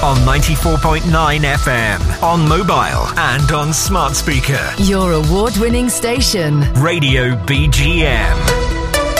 on 94.9 FM, on mobile and on smart speaker. Your award-winning station. Radio BGM.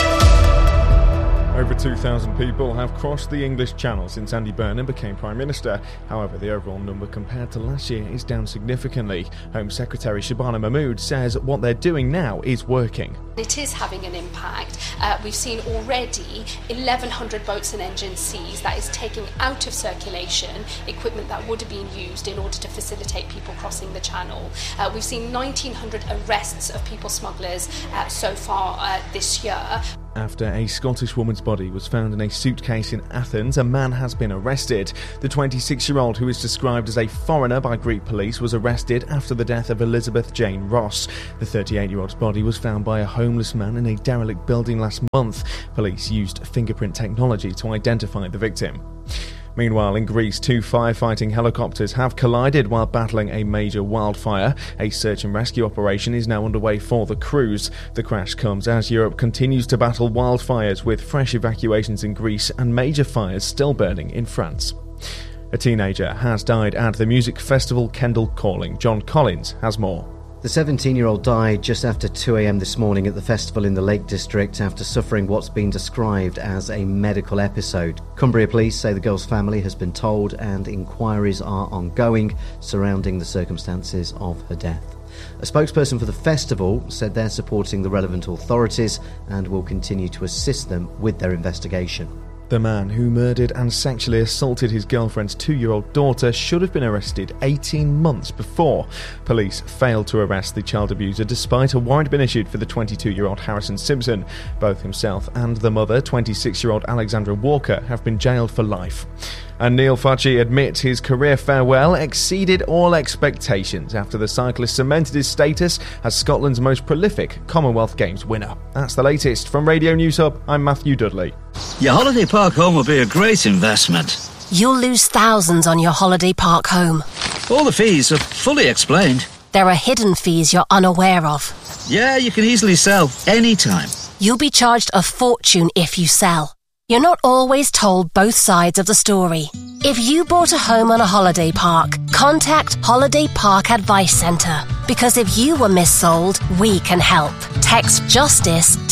Over 2,000 people have crossed the English Channel since Andy Burnham became Prime Minister. However, the overall number compared to last year is down significantly. Home Secretary Shabana Mahmood says what they're doing now is working. It is having an impact. We've seen already 1,100 boats and engines seized. That is taking out of circulation equipment that would have been used in order to facilitate people crossing the channel. We've seen 1,900 arrests of people smugglers so far this year. After a Scottish woman's body was found in a suitcase in Athens, a man has been arrested. The 26-year-old, who is described as a foreigner by Greek police, was arrested after the death of Elizabeth Jane Ross. The 38-year-old's body was found by a homeless man in a derelict building last month. Police used fingerprint technology to identify the victim. Meanwhile, in Greece, 2 firefighting helicopters have collided while battling a major wildfire. A search and rescue operation is now underway for the crews. The crash comes as Europe continues to battle wildfires, with fresh evacuations in Greece and major fires still burning in France. A teenager has died at the music festival Kendal Calling. John Collins has more. The 17-year-old died just after 2 a.m. this morning at the festival in the Lake District after suffering what's been described as a medical episode. Cumbria Police say the girl's family has been told and inquiries are ongoing surrounding the circumstances of her death. A spokesperson for the festival said they're supporting the relevant authorities and will continue to assist them with their investigation. The man who murdered and sexually assaulted his girlfriend's 2-year-old daughter should have been arrested 18 months before. Police failed to arrest the child abuser despite a warrant being issued for the 22-year-old Harrison Simpson. Both himself and the mother, 26-year-old Alexandra Walker, have been jailed for life. And Neil Fudge admits his career farewell exceeded all expectations after the cyclist cemented his status as Scotland's most prolific Commonwealth Games winner. That's the latest from Radio News Hub. I'm Matthew Dudley. Your holiday park home will be a great investment. You'll lose thousands on your holiday park home. All the fees are fully explained. There are hidden fees you're unaware of. Yeah, you can easily sell anytime. You'll be charged a fortune if you sell. You're not always told both sides of the story. If you bought a home on a holiday park, contact Holiday Park Advice Centre. Because if you were missold, we can help. Text JUSTICE to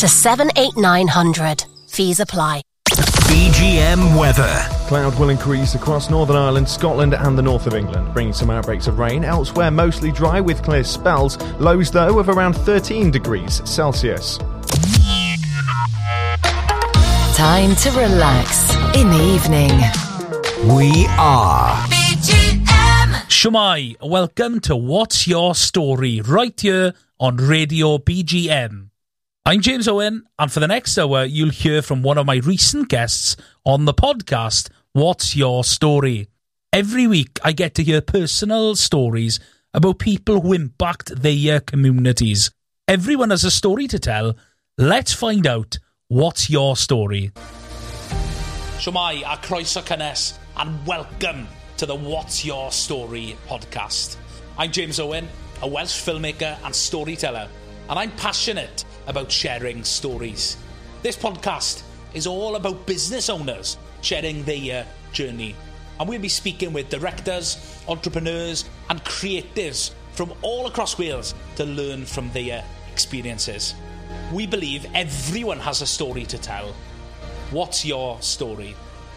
78900. Fees apply. BGM weather. Cloud will increase across Northern Ireland, Scotland and the north of England, bringing some outbreaks of rain. Elsewhere, mostly dry with clear spells. Lows, though, of around 13 degrees Celsius. Time to relax in the evening. We are BGM. Shumai, welcome to What's Your Story, right here on Radio BGM. I'm James Owen, and for the next hour, you'll hear from one of my recent guests on the podcast, What's Your Story. Every week, I get to hear personal stories about people who impact their communities. Everyone has a story to tell. Let's find out what's your story. Shwmai a croeso cynnes, and welcome to the What's Your Story podcast. I'm James Owen, a Welsh filmmaker and storyteller, and I'm passionate about sharing stories. This podcast is all about business owners sharing their journey, and we'll be speaking with directors, entrepreneurs and creatives from all across Wales to learn from their experiences. We believe everyone has a story to tell. What's your story?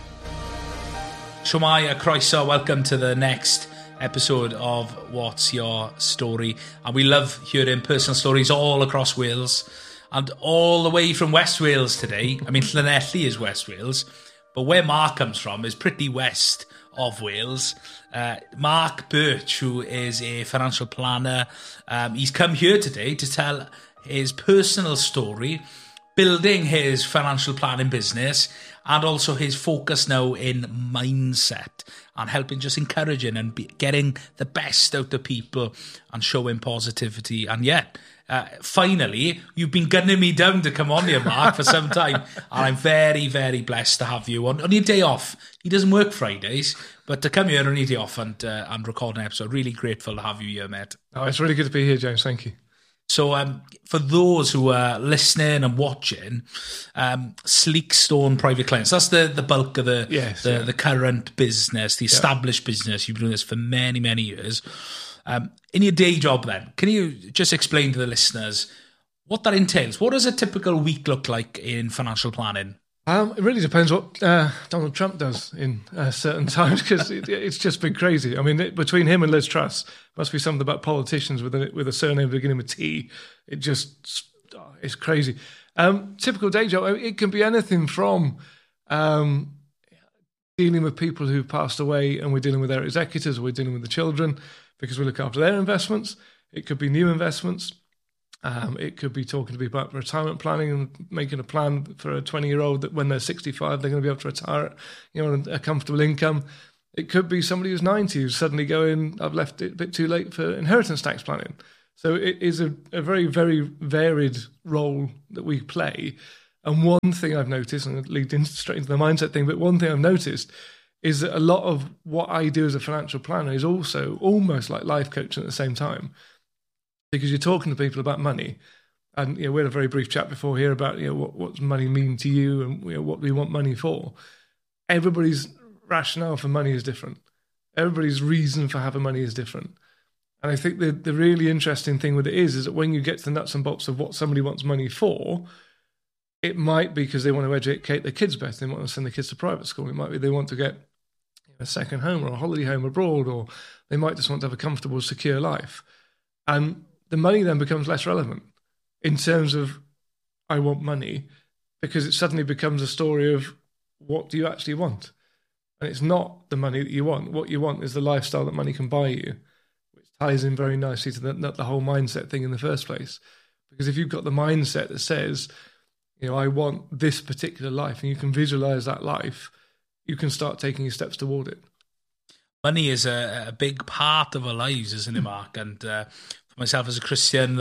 Shwmai a croeso, welcome to the next episode of What's Your Story. And we love hearing personal stories all across Wales and all the way from West Wales today. I mean, Llanelli is West Wales, but where Mark comes from is pretty west of Wales. Mark Birch, who is a financial planner, he's come here today to tell his personal story, building his financial planning business, and also his focus now in mindset and helping, just encouraging and getting the best out of people and showing positivity. And yet, finally, you've been gunning me down to come on here, Mark, for some time, and I'm very, very blessed to have you on your day off. He doesn't work Fridays, but to come here on your day off and record an episode, really grateful to have you here, mate. Oh, it's really good to be here, James. Thank you. So for those who are listening and watching, Sleekstone Private Clients, that's the bulk of the current business, the established business. You've been doing this for many, many years. In your day job then, can you just explain to the listeners what that entails? What does a typical week look like in financial planning? It really depends what Donald Trump does in certain times, because it's just been crazy. I mean, between him and Liz Truss, must be something about politicians with a surname beginning with T. It's crazy. Typical day job, it can be anything from dealing with people who've passed away and we're dealing with their executors, or we're dealing with the children because we look after their investments. It could be new investments. It could be talking to people about retirement planning and making a plan for a 20-year-old that when they're 65, they're going to be able to retire, on a comfortable income. It could be somebody who's 90 who's suddenly going, I've left it a bit too late for inheritance tax planning. So it is a very, very varied role that we play. And one thing I've noticed, and it leads straight into the mindset thing, but one thing I've noticed is that a lot of what I do as a financial planner is also almost like life coaching at the same time. Because you're talking to people about money, and we had a very brief chat before here about what does money mean to you, and what do we want money for. Everybody's rationale for money is different. Everybody's reason for having money is different. And I think the really interesting thing with it is that when you get to the nuts and bolts of what somebody wants money for, it might be because they want to educate their kids better. They want to send their kids to private school. It might be they want to get a second home or a holiday home abroad, or they might just want to have a comfortable, secure life. And the money then becomes less relevant in terms of I want money, because it suddenly becomes a story of what do you actually want? And it's not the money that you want. What you want is the lifestyle that money can buy you, which ties in very nicely to the whole mindset thing in the first place. Because if you've got the mindset that says, I want this particular life, and you can visualize that life, you can start taking your steps toward it. Money is a big part of our lives, isn't it, Mark? And for myself as a Christian,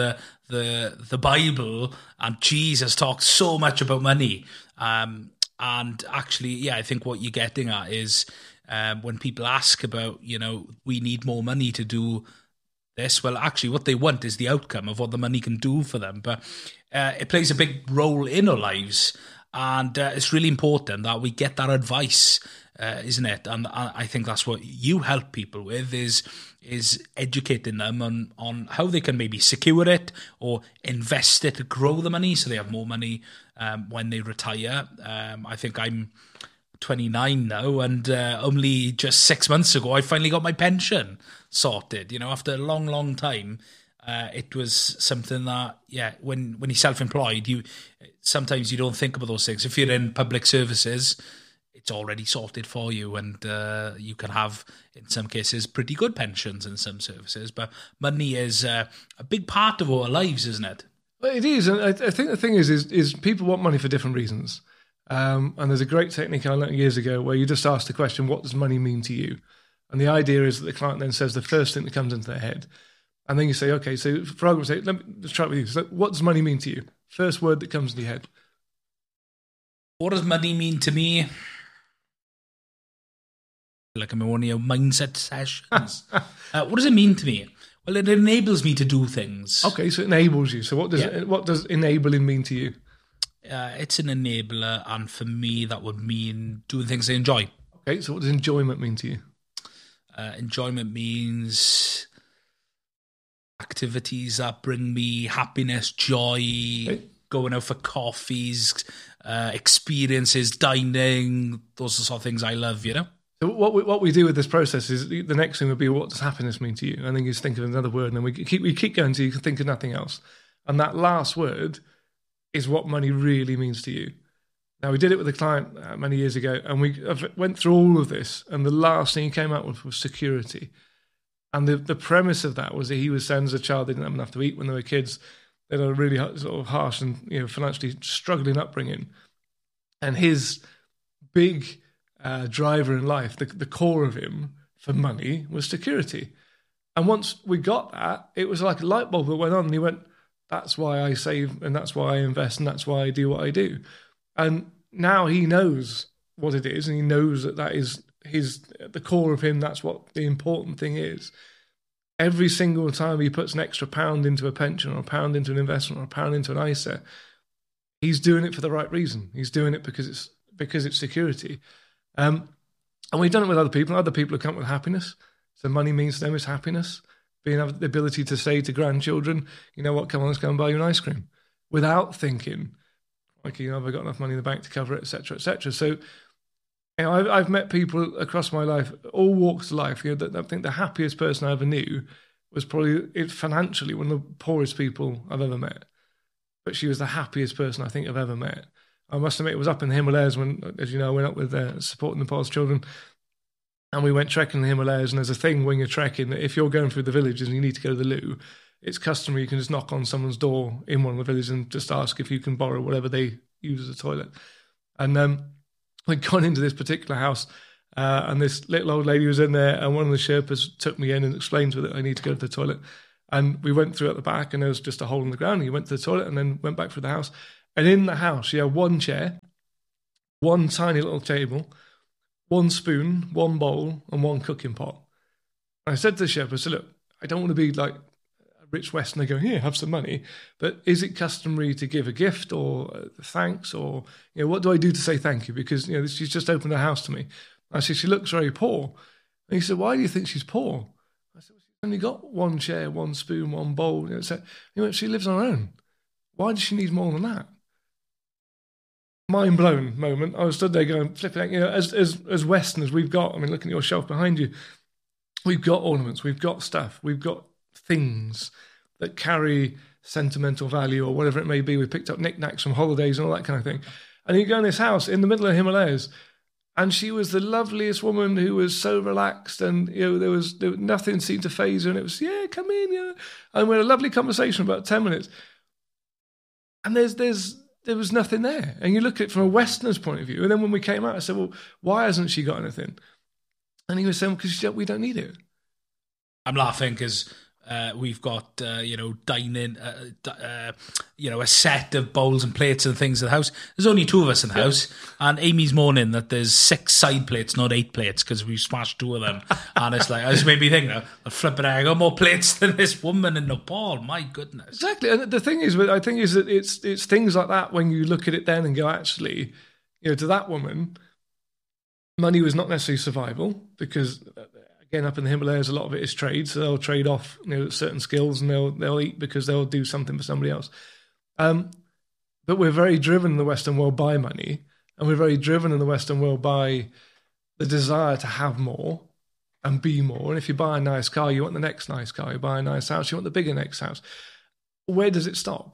the Bible and Jesus talk so much about money. And actually, I think what you're getting at is when people ask about, we need more money to do this. Well, actually, what they want is the outcome of what the money can do for them. But it plays a big role in our lives. And it's really important that we get that advice, isn't it? And I think that's what you help people with is educating them on how they can maybe secure it or invest it to grow the money so they have more money when they retire. I think I'm 29 now, and only just 6 months ago I finally got my pension sorted. After a long, long time. It was something that, when you're self-employed, sometimes you don't think about those things. If you're in public services, it's already sorted for you, and you can have, in some cases, pretty good pensions in some services. But money is a big part of our lives, isn't it? Well, it is, and I think the thing is people want money for different reasons. And there's a great technique I learned years ago where you just ask the question, what does money mean to you? And the idea is that the client then says the first thing that comes into their head. And then you say, okay, so for argument's sake, let's try it with you. So what does money mean to you? First word that comes to your head. What does money mean to me? Like I'm in one of your mindset sessions. What does it mean to me? Well, it enables me to do things. Okay, so it enables you. So what does enabling mean to you? It's an enabler, and for me, that would mean doing things I enjoy. Okay, so what does enjoyment mean to you? Enjoyment means activities that bring me happiness, joy, going out for coffees, experiences, dining, those are the sort of things I love, So what we do with this process is the next thing would be, what does happiness mean to you? And then you just think of another word, and then we keep going until you can think of nothing else. And that last word is what money really means to you. Now, we did it with a client many years ago, and we went through all of this, and the last thing he came out with was security. And the premise of that was that he was saying as a child they didn't have enough to eat when they were kids. They had a really sort of harsh and financially struggling upbringing. And his big driver in life, the core of him for money, was security. And once we got that, it was like a light bulb that went on, and he went, that's why I save, and that's why I invest, and that's why I do what I do. And now he knows what it is, and he knows that is the core of him. That's what the important thing is. every single time he puts an extra £1 into a pension or £1 into an investment or £1 into an ISA, he's doing it for the right reason. He's doing it because it's security. And we've done it with other people. Other people have come with happiness. So money means to them is happiness. Being the ability to say to grandchildren, you know what, come on, let's go and buy you an ice cream, without thinking, okay, have I got enough money in the bank to cover it, etc., etc. So, I've met people across my life, all walks of life. That I think the happiest person I ever knew was probably financially one of the poorest people I've ever met. But she was the happiest person I think I've ever met. I must admit, it was up in the Himalayas when, as you know, I went up with supporting Nepal's children. And we went trekking in the Himalayas, and there's a thing when you're trekking that if you're going through the villages and you need to go to the loo, it's customary you can just knock on someone's door in one of the villages and just ask if you can borrow whatever they use as a toilet. And we'd gone into this particular house, and this little old lady was in there, and one of the Sherpas took me in and explained to her that I need to go to the toilet. And we went through at the back, and there was just a hole in the ground, and you went to the toilet and then went back through the house. And in the house, she had one chair, one tiny little table, one spoon, one bowl, and one cooking pot. And I said to the Sherpa, I said, look, I don't want to be like a rich Westerner going, here, have some money. But is it customary to give a gift or thanks? Or, what do I do to say thank you? Because, she's just opened her house to me. I said, she looks very poor. And he said, why do you think she's poor? I said, well, she's only got one chair, one spoon, one bowl. He went, she lives on her own. Why does she need more than that? Mind blown moment. I was stood there going, flipping out, as Westerners, we've got, looking at your shelf behind you, we've got ornaments, we've got stuff, we've got things that carry sentimental value or whatever it may be. We picked up knickknacks from holidays and all that kind of thing. And you go in this house in the middle of the Himalayas, and she was the loveliest woman who was so relaxed, and there was nothing seemed to faze her, and it was, come in, and we had a lovely conversation about 10 minutes. And there was nothing there. And you look at it from a Westerner's point of view. And then when we came out, I said, well, why hasn't she got anything? And he was saying, because we don't need it. I'm laughing because we've got, dining, a set of bowls and plates and things in the house. There's only 2 of us in the house. And Amy's moaning that there's 6 side plates, not 8 plates, because we smashed 2 of them. And it's like, I just made me think, I'm flipping out. I got more plates than this woman in Nepal. My goodness. Exactly. And the thing is, I think is that it's things like that when you look at it then and go, actually, to that woman, money was not necessarily survival because, again, up in the Himalayas, a lot of it is trade. So they'll trade off certain skills and they'll eat because they'll do something for somebody else. But we're very driven in the Western world by money, and we're very driven in the Western world by the desire to have more and be more. And if you buy a nice car, you want the next nice car. You buy a nice house, you want the bigger next house. Where does it stop?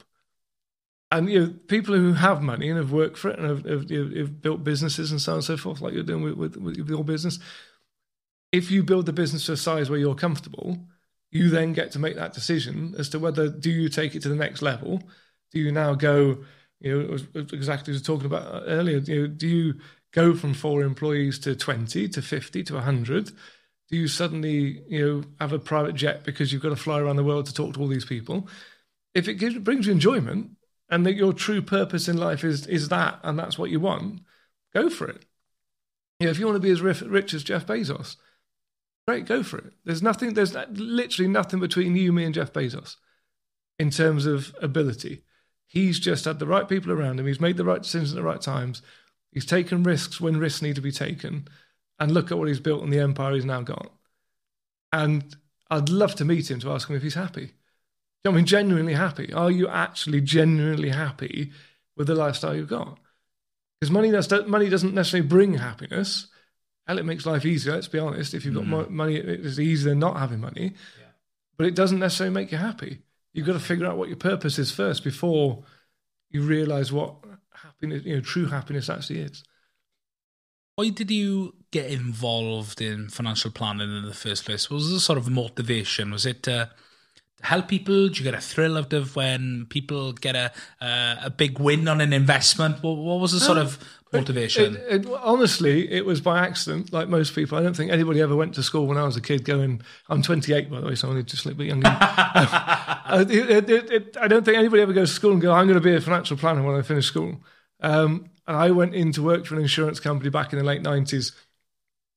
And people who have money and have worked for it and have built businesses and so on and so forth, like you're doing with your business, if you build the business to a size where you're comfortable, you then get to make that decision as to whether do you take it to the next level? Do you now go, exactly as we were talking about earlier, do you go from 4 employees to 20, to 50, to 100? Do you suddenly, have a private jet because you've got to fly around the world to talk to all these people? If it brings you enjoyment and that your true purpose in life is that, and that's what you want, go for it. If you want to be as rich as Jeff Bezos, great, go for it. There's literally nothing between you, me, and Jeff Bezos in terms of ability. He's just had the right people around him. He's made the right decisions at the right times. He's taken risks when risks need to be taken. And look at what he's built and the empire he's now got. And I'd love to meet him to ask him if he's happy. Genuinely happy. Are you actually genuinely happy with the lifestyle you've got? Because money doesn't necessarily bring happiness. Hell, it makes life easier, let's be honest. If you've got more money, it's easier than not having money. Yeah. But it doesn't necessarily make you happy. You've got to figure out what your purpose is first before you realise what happiness, true happiness actually is. Why did you get involved in financial planning in the first place? What was the sort of motivation? Was it to help people? Do you get a thrill out of when people get a big win on an investment? What was the sort of motivation? Honestly, it was by accident, like most people. I don't think anybody ever went to school when I was a kid going, I'm 28, by the way, so I'm just a little bit younger. I don't think anybody ever goes to school and go, I'm going to be a financial planner when I finish school. And I went in to work for an insurance company back in the late 90s.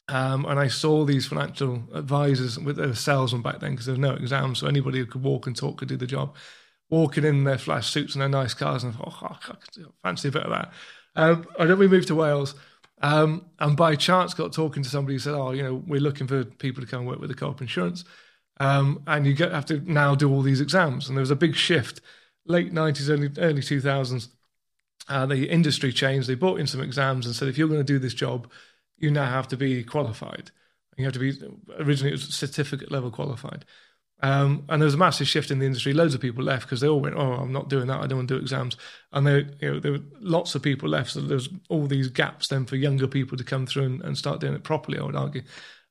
And I saw these financial advisors with their salesmen back then because there was no exams, so anybody who could walk and talk could do the job. Walking in their flash suits and their nice cars, and I thought, I fancy a bit of that. And then we moved to Wales, and by chance got talking to somebody who said, we're looking for people to come and work with the Co-op Insurance, and you have to now do all these exams. And there was a big shift, late 90s, early 2000s. The industry changed. They brought in some exams and said, if you're going to do this job, you now have to be qualified. You have to be, originally it was certificate level qualified. And there was a massive shift in the industry. Loads of people left because they all went, I'm not doing that. I don't want to do exams. And there were lots of people left. So there's all these gaps then for younger people to come through and start doing it properly, I would argue.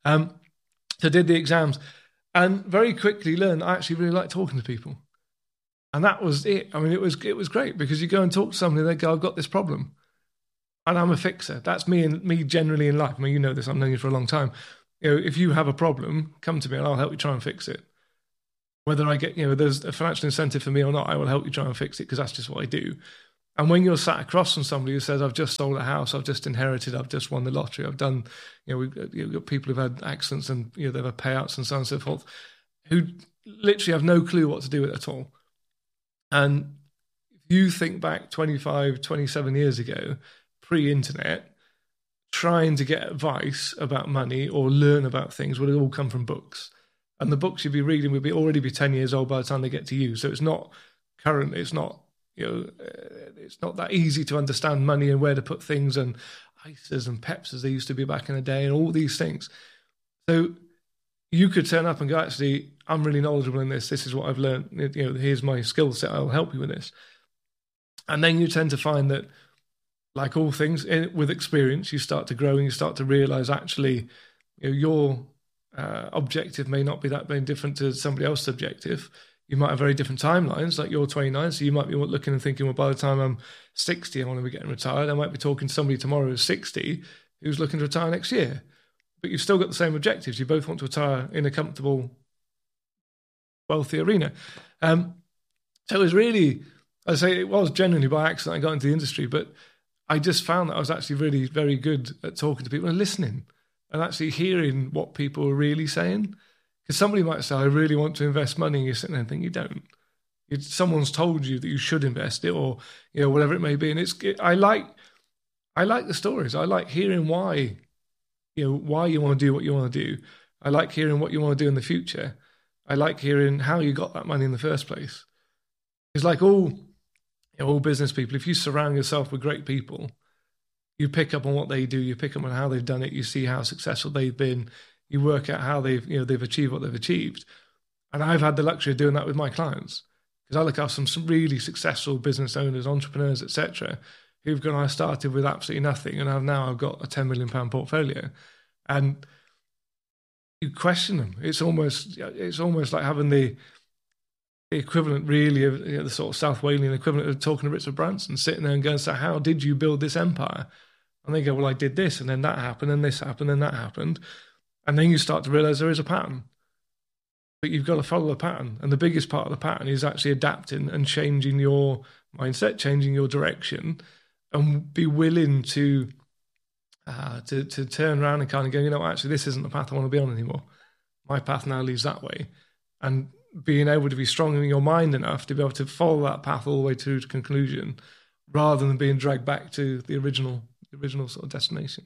So did the exams and very quickly learned I actually really like talking to people. And that was it. I mean, it was great because you go and talk to somebody and they go, I've got this problem. And I'm a fixer. That's me generally in life. I mean, you know this. I've known you for a long time. If you have a problem, come to me and I'll help you try and fix it. Whether I get, there's a financial incentive for me or not, I will help you try and fix it because that's just what I do. And when you're sat across from somebody who says, I've just sold a house, I've just inherited, I've just won the lottery, I've done, we've got people who've had accidents and, they've had payouts and so on and so forth, who literally have no clue what to do with it at all. And if you think back 25, 27 years ago, pre-internet, trying to get advice about money or learn about things would have all come from books. And the books you'd be reading would already be 10 years old by the time they get to you. So it's not current, it's not, it's not that easy to understand money and where to put things and ISAs and PEPs as they used to be back in the day and all these things. So you could turn up and go, actually, I'm really knowledgeable in this. This is what I've learned. Here's my skill set. I'll help you with this. And then you tend to find that, like all things, with experience, you start to grow and you start to realize actually your objective may not be that very different to somebody else's objective. You might have very different timelines, like you're 29, so you might be looking and thinking, well, by the time I'm 60, I want to be getting retired. I might be talking to somebody tomorrow who's 60 who's looking to retire next year. But you've still got the same objectives. You both want to retire in a comfortable, wealthy arena. So it was really, I'd say it was genuinely by accident I got into the industry, but I just found that I was actually really very good at talking to people and listening and actually hearing what people were really saying. Because somebody might say, I really want to invest money, and you're sitting there and think you don't. Someone's told you that you should invest it or, whatever it may be. And I like the stories. I like hearing why you want to do what you want to do. I like hearing what you want to do in the future. I like hearing how you got that money in the first place. It's like all business people, if you surround yourself with great people, you pick up on what they do, you pick up on how they've done it, you see how successful they've been, you work out how they've achieved what they've achieved. And I've had the luxury of doing that with my clients because I look after some really successful business owners, entrepreneurs, etc., who've gone, I started with absolutely nothing and I've got a £10 million portfolio. And you question them. It's almost like having the equivalent really of the sort of South Walian equivalent of talking to Richard Branson, sitting there and going, so how did you build this empire? And they go, well, I did this and then that happened and this happened and that happened. And then you start to realize there is a pattern. But you've got to follow the pattern. And the biggest part of the pattern is actually adapting and changing your mindset, changing your direction, and be willing to turn around and kind of go, actually, this isn't the path I want to be on anymore. My path now leads that way. And being able to be strong in your mind enough to be able to follow that path all the way to conclusion rather than being dragged back to the original sort of destination.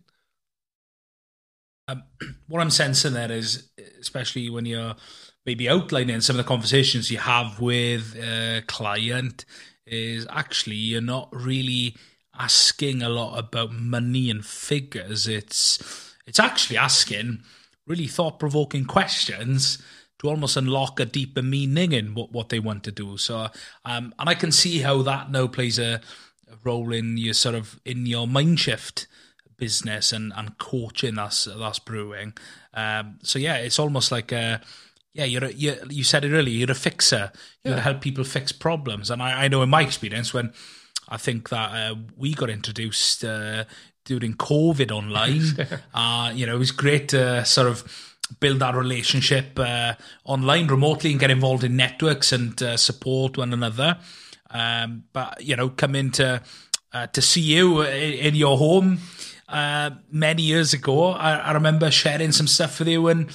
What I'm sensing there is, especially when you're maybe outlining some of the conversations you have with a client, is actually you're not really asking a lot about money and figures. It's actually asking really thought-provoking questions to almost unlock a deeper meaning in what they want to do. So, and I can see how that now plays a role in your sort of in your mind shift business and coaching that's brewing. So yeah, it's almost like you said it earlier, you're a fixer. You help people fix problems. And I know in my experience when I think that we got introduced during COVID online, it was great to sort of build that relationship online remotely and get involved in networks and support one another. But come in to see you in your home many years ago, I remember sharing some stuff with you, and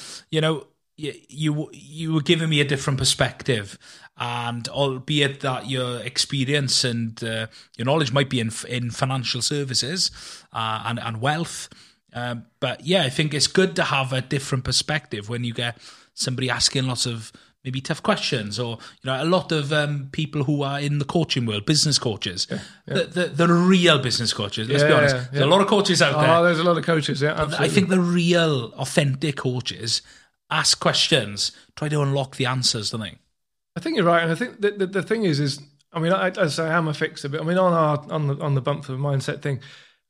you were giving me a different perspective. And albeit that your experience and your knowledge might be in financial services and wealth, but yeah, I think it's good to have a different perspective when you get somebody asking lots of maybe tough questions, or a lot of people who are in the coaching world, business coaches, the real business coaches. Let's be honest, there's a lot of coaches out there. Oh, there's a lot of coaches. Yeah, absolutely. I think the real, authentic coaches ask questions, try to unlock the answers, don't they? I think you're right, and I think the thing is, I mean, I say I'm a fixer, but I mean, on the bump for the mindset thing,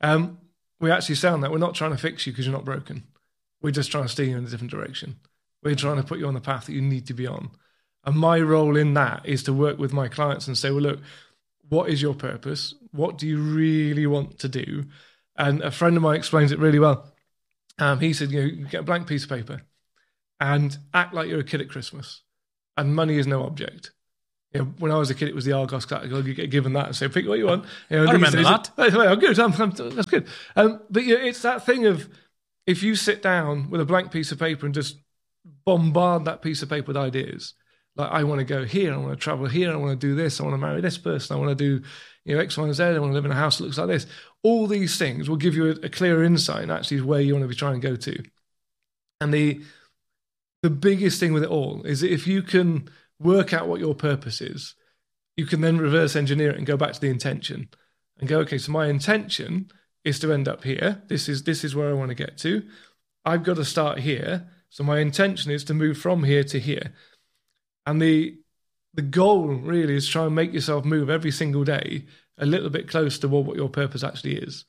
we actually sound that we're not trying to fix you because you're not broken. We're just trying to steer you in a different direction. We're trying to put you on the path that you need to be on. And my role in that is to work with my clients and say, well, look, what is your purpose? What do you really want to do? And a friend of mine explains it really well. He said, you get a blank piece of paper and act like you're a kid at Christmas. And money is no object. When I was a kid, it was the Argos catalogue. You get given that and say, pick what you want. I remember that. Oh, good. That's good. But it's that thing of, if you sit down with a blank piece of paper and just bombard that piece of paper with ideas, like, I want to go here, I want to travel here, I want to do this, I want to marry this person, I want to do X, Y, and Z, I want to live in a house that looks like this. All these things will give you a clearer insight and actually where you want to be trying to go to. And the biggest thing with it all is that if you can work out what your purpose is, you can then reverse engineer it and go back to the intention and go, okay, so my intention is to end up here. This is where I want to get to. I've got to start here. So my intention is to move from here to here. And the goal really is try and make yourself move every single day a little bit closer to what your purpose actually is.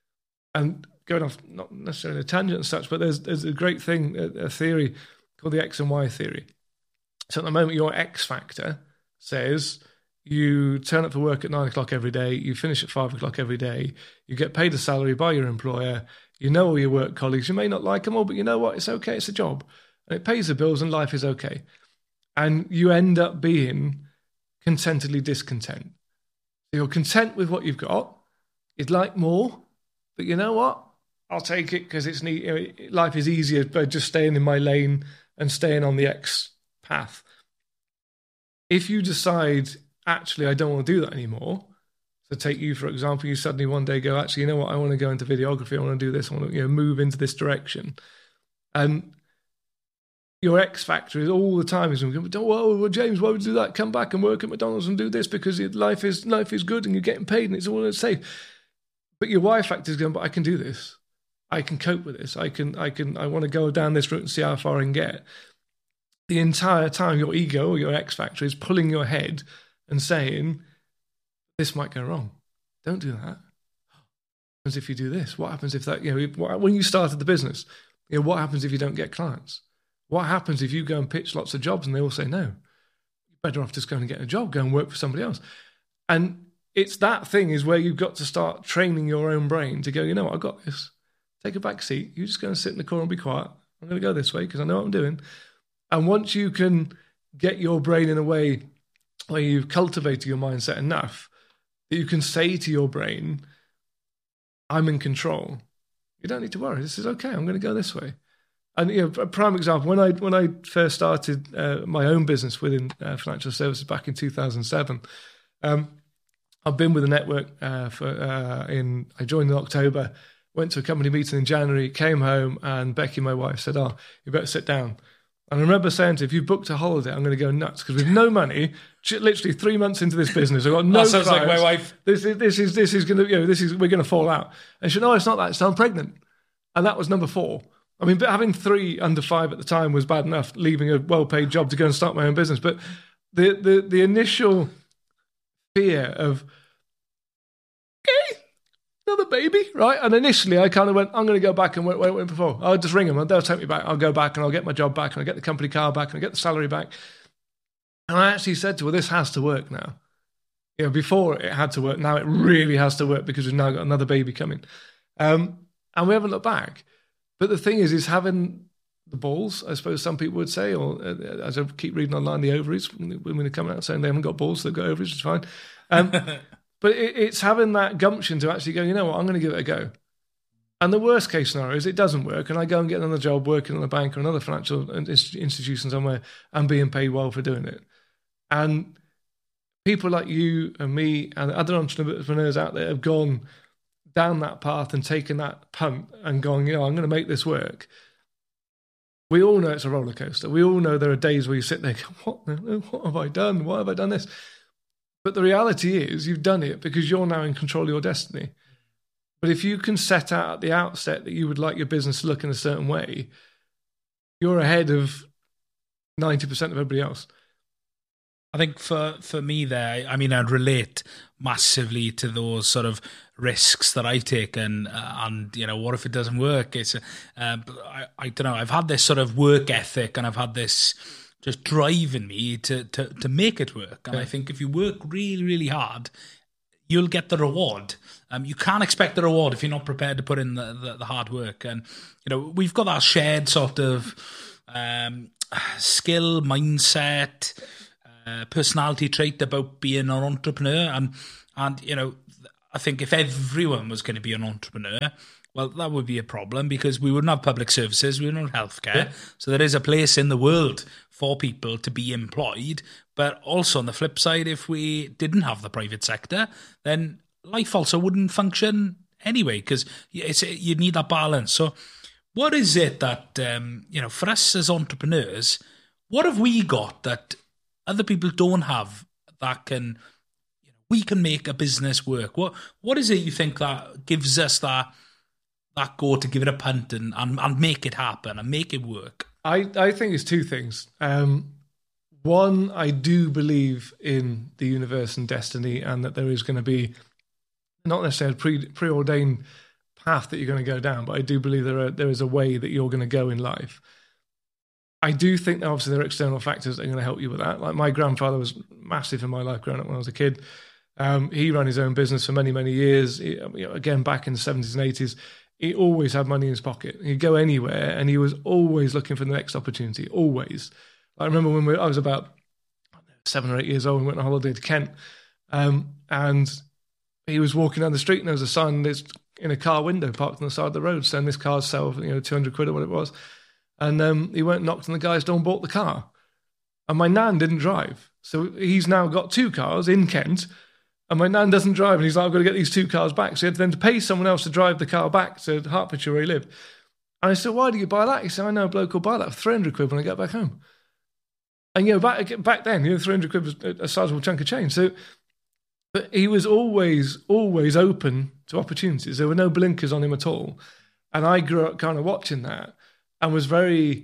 And going off, not necessarily a tangent and such, but there's a great thing, a theory called the X and Y theory. So at the moment, your X factor says you turn up for work at 9 o'clock every day, you finish at 5 o'clock every day, you get paid a salary by your employer, you know all your work colleagues, you may not like them all, but you know what, it's okay, it's a job. And it pays the bills and life is okay. And you end up being contentedly discontent. So you're content with what you've got, you'd like more, but you know what? I'll take it because it's neat. Life is easier by just staying in my lane and staying on the X path. If you decide, actually, I don't want to do that anymore, so take you, for example, you suddenly one day go, actually, you know what, I want to go into videography, I want to do this, I want to move into this direction. And your X factor is all the time is, well, James, why would you do that? Come back and work at McDonald's and do this because life is good and you're getting paid and it's all safe. But your Y factor is going, but I can do this. I can cope with this. I want to go down this route and see how far I can get. The entire time, your ego or your X factor is pulling your head and saying, this might go wrong. Don't do that. What happens if you do this? What happens if that, when you started the business, what happens if you don't get clients? What happens if you go and pitch lots of jobs and they all say no? You're better off just going and getting a job, go and work for somebody else. And it's that thing is where you've got to start training your own brain to go, you know what, I've got this. Take a back seat. You just go and sit in the corner and be quiet. I'm going to go this way because I know what I'm doing. And once you can get your brain in a way where you've cultivated your mindset enough that you can say to your brain, I'm in control. You don't need to worry. This is okay. I'm going to go this way. And a prime example, when I first started my own business within financial services back in 2007, I've been with the network I joined in October, went to a company meeting in January, came home, and Becky, my wife, said, "Oh, you better sit down." And I remember saying to her, if you booked a holiday, I'm going to go nuts because with no money, literally 3 months into this business, I've got no. That sounds like my wife. This is going to we're going to fall out. And she said, "No, it's not that. It's I'm pregnant," and that was number 4. I mean, but having 3 under 5 at the time was bad enough. Leaving a well-paid job to go and start my own business, but the initial fear of another baby, right? And initially I kind of went, I'm going to go back and what I went before. I'll just ring them and they'll take me back. I'll go back and I'll get my job back and I'll get the company car back and I'll get the salary back. And I actually said to her, this has to work now. Before it had to work. Now it really has to work because we've now got another baby coming. And we haven't looked back. But the thing is having the balls, I suppose some people would say, or as I keep reading online, the ovaries, women are coming out saying they haven't got balls, they've got ovaries, it's fine. But it's having that gumption to actually go, you know what, I'm going to give it a go. And the worst case scenario is it doesn't work, and I go and get another job working in a bank or another financial institution somewhere and being paid well for doing it. And people like you and me and other entrepreneurs out there have gone down that path and taken that punt and gone, I'm going to make this work. We all know it's a roller coaster. We all know there are days where you sit there and go, what have I done? Why have I done this? But the reality is you've done it because you're now in control of your destiny. But if you can set out at the outset that you would like your business to look in a certain way, you're ahead of 90% of everybody else. I think for me there, I mean, I'd relate massively to those sort of risks that I've taken, and what if it doesn't work? It's I don't know. I've had this sort of work ethic, and I've had this just drive in me to make it work. And I think if you work really, really hard, you'll get the reward. You can't expect the reward if you're not prepared to put in the hard work. And we've got our shared sort of skill, mindset, personality trait about being an entrepreneur. And I think if everyone was going to be an entrepreneur, well, that would be a problem because we wouldn't have public services, we wouldn't have healthcare. Yeah. So there is a place in the world for people to be employed. But also on the flip side, if we didn't have the private sector, then life also wouldn't function anyway because you need that balance. So what is it that, for us as entrepreneurs, what have we got that other people don't have that we can make a business work? What is it you think that gives us that go to give it a punt and make it happen and make it work? I think it's two things. One, I do believe in the universe and destiny, and that there is going to be not necessarily a preordained path that you're going to go down, but I do believe there is a way that you're going to go in life. I do think that obviously there are external factors that are going to help you with that. Like my grandfather was massive in my life growing up when I was a kid. He ran his own business for many, many years. Again, back in the 70s and 80s, he always had money in his pocket. He'd go anywhere and he was always looking for the next opportunity, always. I remember when I was about 7 or 8 years old and went on holiday to Kent, and he was walking down the street and there was a sign that's in a car window parked on the side of the road saying this car's sell for 200 quid or what it was. And he went and knocked on the guy's door and bought the car. And my nan didn't drive. So he's now got 2 cars in Kent, and my nan doesn't drive. And he's like, I've got to get these 2 cars back. So he had then to pay someone else to drive the car back to Hertfordshire where he lived. And I said, why do you buy that? He said, I know a bloke will buy that for 300 quid when I get back home. And, back then, 300 quid was a sizable chunk of change. So, but he was always open to opportunities. There were no blinkers on him at all. And I grew up kind of watching that and was very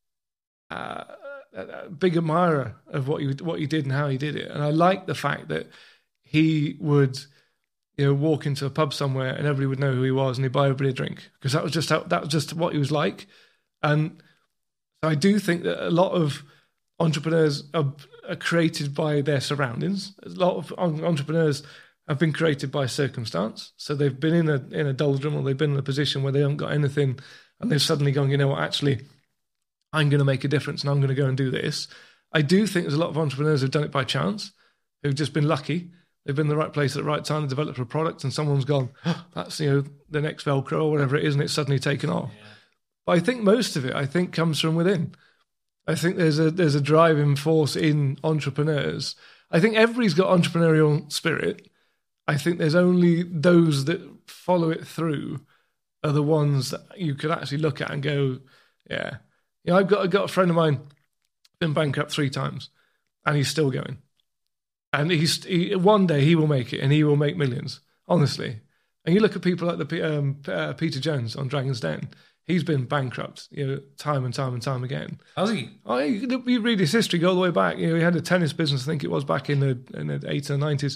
a big admirer of what he did and how he did it. And I liked the fact that he would, walk into a pub somewhere and everybody would know who he was and he'd buy everybody a drink because that was just what he was like. And so I do think that a lot of entrepreneurs are created by their surroundings. A lot of entrepreneurs have been created by circumstance. So they've been in a doldrum, or they've been in a position where they haven't got anything, and they've suddenly gone, actually, I'm going to make a difference and I'm going to go and do this. I do think there's a lot of entrepreneurs who've done it by chance, who've just been lucky. They've been in the right place at the right time to develop a product, and someone's gone, that's the next Velcro or whatever it is, and it's suddenly taken off. Yeah. But I think most of it, comes from within. I think there's a driving force in entrepreneurs. I think everybody's got entrepreneurial spirit. I think there's only those that follow it through are the ones that you could actually look at and go, yeah. I've got a friend of mine, been bankrupt 3 times, and he's still going. And one day he will make it, and he will make millions, honestly. And you look at people like Peter Jones on Dragon's Den. He's been bankrupt, time and time and time again. Has he? Oh, you read his history, go all the way back. He had a tennis business, I think it was back in the 80s and 90s.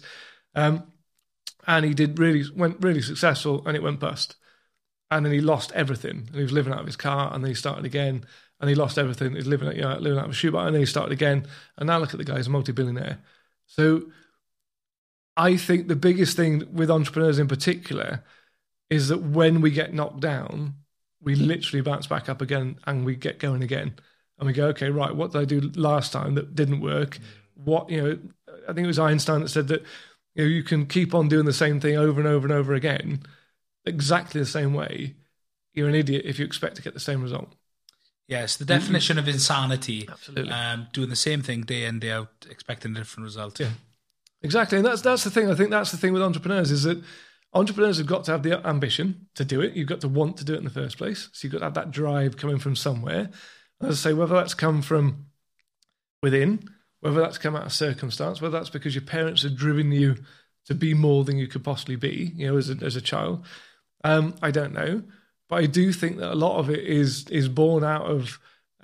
And he went really successful, and it went bust. And then he lost everything. And he was living out of his car, and then he started again, and he lost everything. He was living out of a shoebox, and then he started again. And now look at the guy, he's a multi-billionaire. So I think the biggest thing with entrepreneurs in particular is that when we get knocked down, we literally bounce back up again and we get going again. And we go, okay, right, what did I do last time that didn't work? I think it was Einstein that said that you can keep on doing the same thing over and over and over again, exactly the same way, you're an idiot if you expect to get the same result. Yes, the definition of insanity. Absolutely. Doing the same thing day in, day out, expecting a different result. Yeah, exactly. And that's the thing. I think that's the thing with entrepreneurs is that entrepreneurs have got to have the ambition to do it. You've got to want to do it in the first place. So you've got to have that drive coming from somewhere. As I say, whether that's come from within, whether that's come out of circumstance, whether that's because your parents have driven you to be more than you could possibly be, as a child. I don't know. But I do think that a lot of it is born out of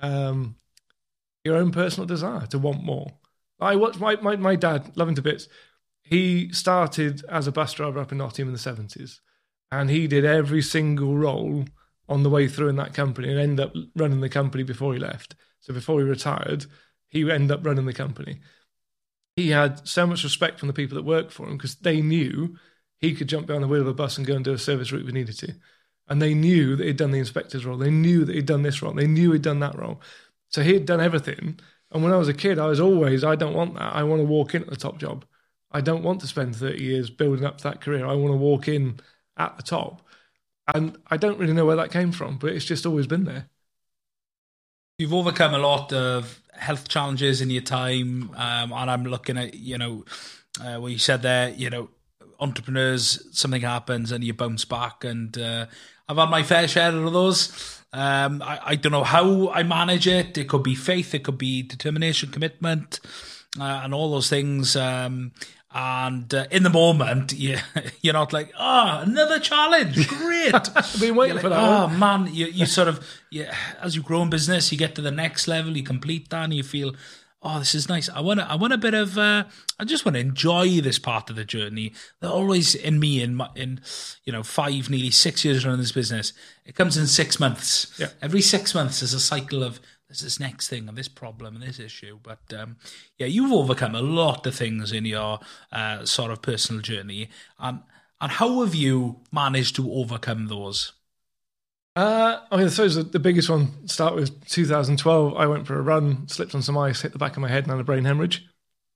your own personal desire to want more. I watched my dad, love him to bits. He started as a bus driver up in Nottingham in the 70s, and he did every single role on the way through in that company and ended up running the company before he left. So before he retired, he ended up running the company. He had so much respect from the people that worked for him because they knew he could jump behind the wheel of a bus and go and do a service route if he needed to. And they knew that he'd done the inspector's role. They knew that he'd done this role. They knew he'd done that role. So he had done everything. And when I was a kid, I don't want that. I want to walk in at the top job. I don't want to spend 30 years building up to that career. I want to walk in at the top. And I don't really know where that came from, but it's just always been there. You've overcome a lot of health challenges in your time. And I'm looking at, what you said there, entrepreneurs, something happens and you bounce back, and I've had my fair share of those. I don't know how I manage it. It could be faith, it could be determination, commitment, and all those things. And in the moment, you're not like, another challenge, great. I've been waiting for that. Oh man, you sort of, as you grow in business, you get to the next level, you complete that, and you feel, oh, this is nice. I want a bit of. I just want to enjoy this part of the journey. They're always in me in 5, nearly 6 years running this business. It comes in 6 months. Yeah. Every 6 months there's a cycle of there's this next thing and this problem and this issue. But you've overcome a lot of things in your sort of personal journey. And how have you managed to overcome those? I suppose the biggest one start with 2012. I went for a run, slipped on some ice, hit the back of my head, and had a brain hemorrhage.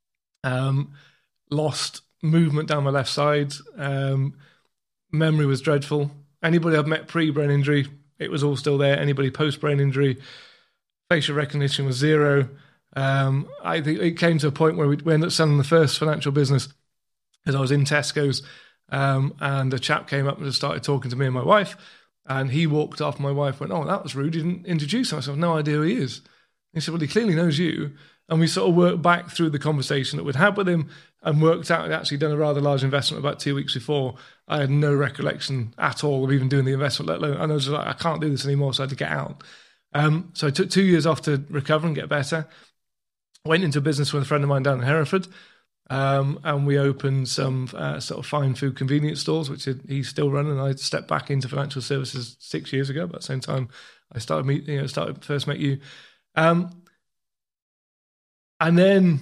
Lost movement down my left side. Memory was dreadful. Anybody I've met pre-brain injury, it was all still there. Anybody post-brain injury, facial recognition was zero. I think it came to a point where we ended up selling the first financial business because I was in Tesco's, and a chap came up and just started talking to me and my wife. And he walked off. My wife went, "Oh, that was rude. You didn't introduce him." I said, "I've no idea who he is." He said, "Well, he clearly knows you." And we sort of worked back through the conversation that we'd had with him and worked out he'd actually done a rather large investment about 2 weeks before. I had no recollection at all of even doing the investment, let alone, and I was like, I can't do this anymore, so I had to get out. So I took 2 years off to recover and get better. Went into business with a friend of mine down in Hereford. And we opened some sort of fine food convenience stores, which he's still running. I stepped back into financial services 6 years ago, but at the same time I started first met you. And then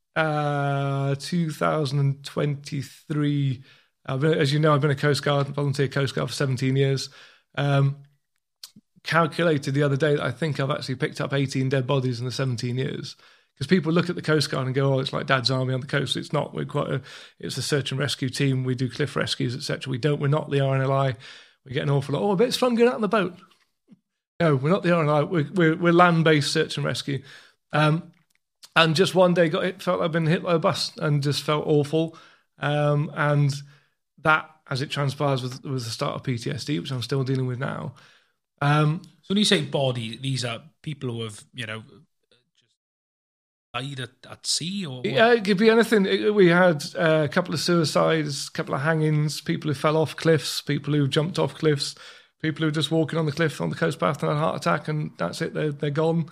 2023, as you know, I've been a volunteer Coast Guard for 17 years. Calculated the other day that I think I've actually picked up 18 dead bodies in the 17 years. Because people look at the Coast Guard and go, "Oh, it's like Dad's Army on the coast." It's not. It's a search and rescue team. We do cliff rescues, etc. We're not the RNLI. We get an awful lot. "Oh, I bet it's fun going out on the boat." No, we're not the RNLI. We're land-based search and rescue. And just one day felt like I'd been hit by a bus and just felt awful. And that, as it transpires, was the start of PTSD, which I'm still dealing with now. So when you say body, these are people who have, died at sea, or what? Yeah, it could be anything. We had a couple of suicides, a couple of hangings, people who fell off cliffs, people who jumped off cliffs, people who were just walking on the cliff on the coast path and had a heart attack, and that's it. They're gone.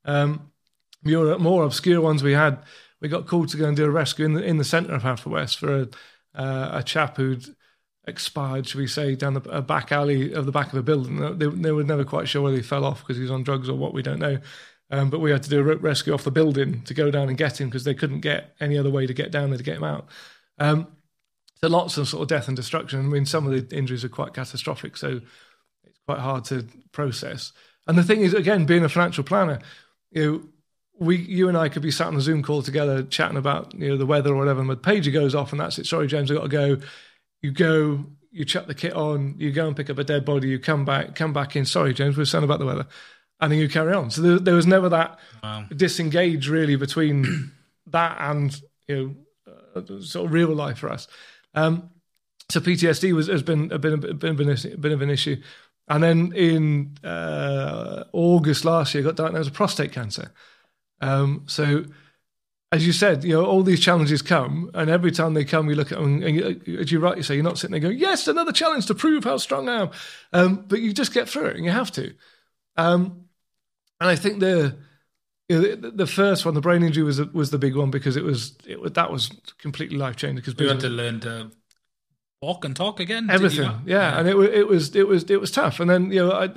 More obscure ones we got called to go and do a rescue in the centre of Haverfordwest for a chap who'd expired, should we say, down a back alley of the back of a building. They were never quite sure whether he fell off because he was on drugs or what, we don't know. But we had to do a rescue off the building to go down and get him because they couldn't get any other way to get down there to get him out. So lots of sort of death and destruction. I mean, some of the injuries are quite catastrophic, so it's quite hard to process. And the thing is, again, being a financial planner, you and I could be sat on a Zoom call together chatting about the weather or whatever, and the pager goes off and that's it. "Sorry, James, I've got to go." You go, you chuck the kit on, you go and pick up a dead body, you come back in. Sorry, James, we're saying about the weather, and then you carry on. So there was never that disengage really between that and sort of real life for us. So PTSD has been a bit of an issue. And then in August last year, I got diagnosed with prostate cancer. So, as you said, all these challenges come, and every time they come, you look at them, and as you rightly say, you're not sitting there going, yes, another challenge to prove how strong I am. But you just get through it, and you have to. And I think the first one, the brain injury, was the big one, because that was completely life changing. Because you had to learn to walk and talk again. Everything, yeah. And it was tough. And then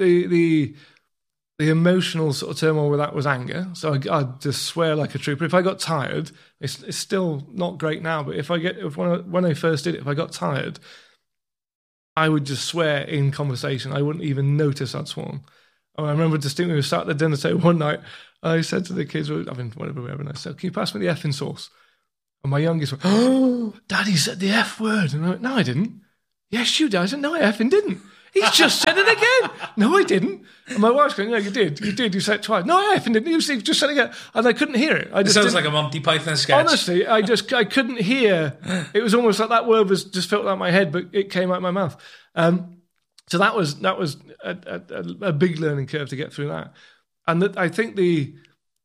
the emotional sort of turmoil with that was anger. So I'd just swear like a trooper. If I got tired, it's still not great now, but when I first did it, if I got tired, I would just swear in conversation. I wouldn't even notice I'd sworn. I remember distinctly, we sat at the dinner table one night, I said to the kids, whatever, I said, can you pass me the effing sauce? And my youngest went, oh, Daddy said the F word. And I went, no, I didn't. Yes, you did. I said, no, I effing didn't. He's just said it again. No, I didn't. And my wife's going, no, you did. You said it twice. No, I effing didn't. You just said it again. And I couldn't hear it. It sounds like a Monty Python sketch. Honestly, I couldn't hear. It was almost like that word was just felt out my head, but it came out my mouth. So that was a big learning curve to get through that. And I think the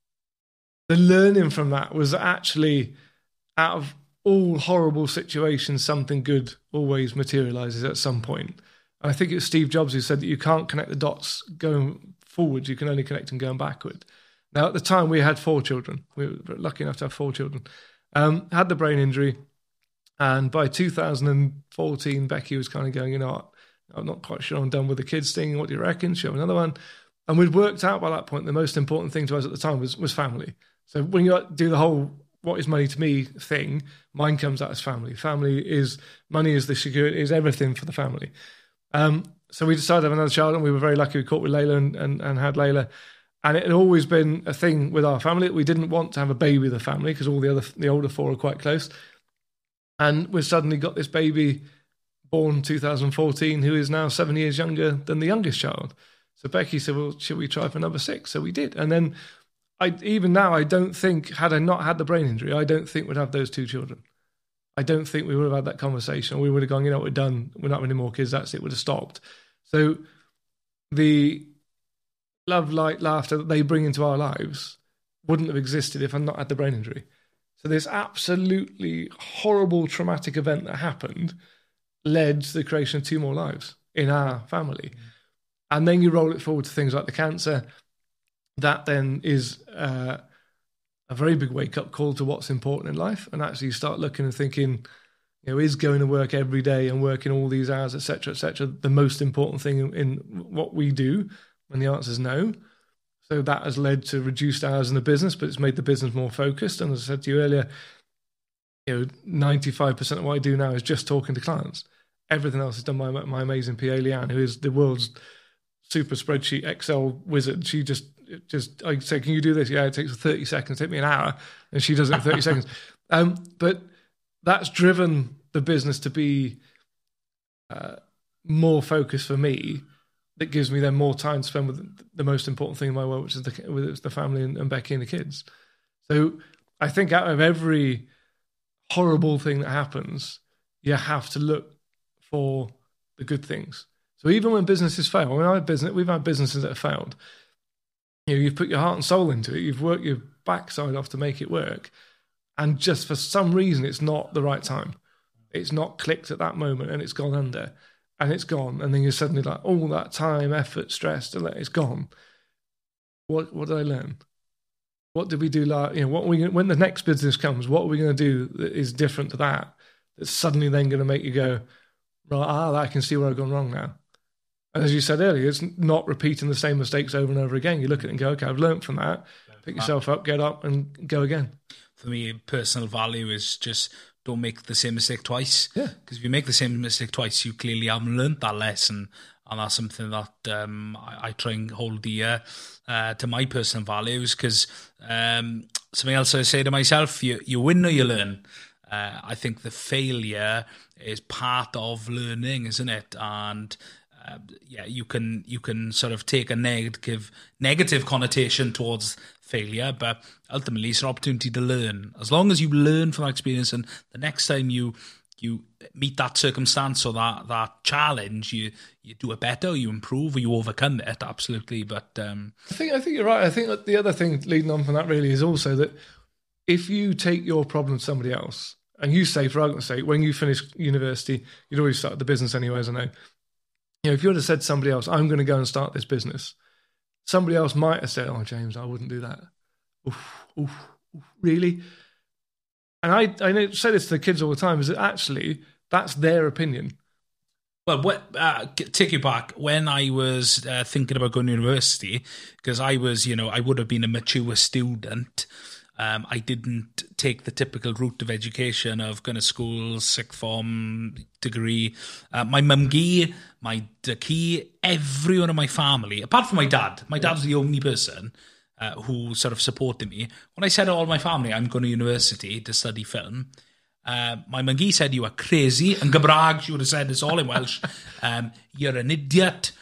learning from that was actually, out of all horrible situations, something good always materializes at some point. And I think it was Steve Jobs who said that you can't connect the dots going forward, you can only connect them going backward. Now, at the time, we had 4 children. We were lucky enough to have 4 children. Had the brain injury, and by 2014, Becky was kind of going, I'm not quite sure I'm done with the kids thing. What do you reckon? Should I have another one? And we'd worked out by that point the most important thing to us at the time was family. So when you do the whole what is money to me thing, mine comes out as family. Money is the security, is everything for the family. So we decided to have another child, and we were very lucky we caught with Layla and had Layla. And it had always been a thing with our family. We didn't want to have a baby with the family because all the older 4 are quite close. And we suddenly got this baby born 2014 who is now 7 years younger than the youngest child. So Becky said, well, should we try for number 6? So we did. And then even now, I don't think, had I not had the brain injury, I don't think we'd have those 2 children. I don't think we would have had that conversation. We would have gone, we're done. We're not having any more kids. That's it. Would have stopped. So the love, light, laughter that they bring into our lives wouldn't have existed if I'd not had the brain injury. So this absolutely horrible, traumatic event that happened led to the creation of 2 more lives in our family. And then you roll it forward to things like the cancer. That then is a very big wake-up call to what's important in life. And actually you start looking and thinking, is going to work every day and working all these hours, et cetera, the most important thing in what we do? And the answer is no. So that has led to reduced hours in the business, but it's made the business more focused. And as I said to you earlier, 95% of what I do now is just talking to clients. Everything else is done by my amazing PA, Leanne, who is the world's super spreadsheet Excel wizard. She just I say, can you do this? Yeah, it takes 30 seconds, take me an hour, and she does it in 30 seconds. But that's driven the business to be more focused for me. That gives me then more time to spend with the most important thing in my world, which is the family and Becky and the kids. So I think out of every horrible thing that happens, you have to look for the good things. So even when businesses fail, we've had businesses that have failed. You've put your heart and soul into it. You've worked your backside off to make it work. And just for some reason, it's not the right time. It's not clicked at that moment and it's gone under and it's gone. And then you're suddenly like, all that time, effort, stress, it's gone. What did I learn? What did we do? When the next business comes, what are we going to do that is different to that? That's suddenly then going to make you go, right, I can see where I've gone wrong now. And as you said earlier, it's not repeating the same mistakes over and over again. You look at it and go, okay, I've learned from that. Pick yourself up, get up and go again. For me, personal value is just don't make the same mistake twice. Yeah. Because if you make the same mistake twice, you clearly haven't learned that lesson. And that's something that I try and hold dear to my personal values. Because something else I say to myself, you win or you learn. I think the failure is part of learning, isn't it? And you can sort of take a negative connotation towards failure, but ultimately it's an opportunity to learn. As long as you learn from that experience, and the next time you meet that circumstance or that challenge, you do it better, you improve, or you overcome it. Absolutely, but I think you're right. I think that the other thing leading on from that really is also that if you take your problem to somebody else, and you say, for argument's sake, when you finish university, you'd already started the business anyway, as I know. If you would have said to somebody else, I'm going to go and start this business, somebody else might have said, oh, James, I wouldn't do that. Oof, really? And I say this to the kids all the time, is that actually that's their opinion. Well, take you back when I was thinking about going to university, because I would have been a mature student. I didn't take the typical route of education of going to school, sixth form, degree. My mumgy, my daki, everyone in my family, apart from my dad. My dad was the only person who sort of supported me. When I said to all my family, I'm going to university to study film, my mumgy said, you are crazy. And Gymraeg, she would have said this all in Welsh. You're an idiot.